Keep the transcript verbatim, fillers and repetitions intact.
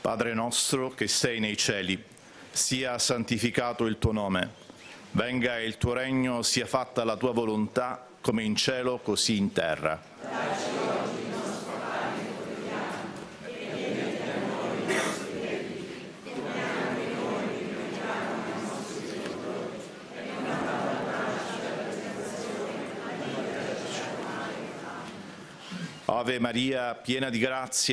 Padre nostro che sei nei cieli, sia santificato il tuo nome. Venga il tuo regno, sia fatta la tua volontà, come in cielo così in terra. Dacci oggi il nostro pane quotidiano e rimetti a noi i nostri debiti, come anche noi rimettiamo ai nostri debitori, e non abbandonarci alla tentazione, ma liberaci dal male. Ave Maria, piena di grazia,